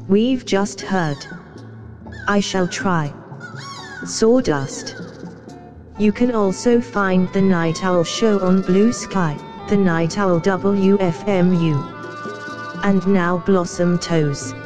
we've just heard. I shall try. Sawdust. You can also find The Night Owl Show on Blue Sky, The Night Owl WFMU. And now Blossom Toes.